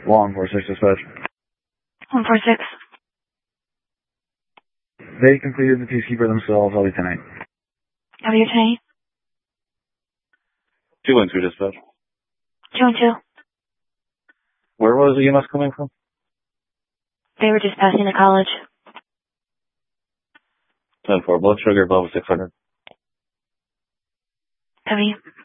Long 46 dispatch. 146. They completed the peacekeeper themselves. I'll be 10-8. Have you 10? 212 dispatch. 212. Where was the EMS coming from? They were just passing the college. 10-4, blood sugar above 600. Copy.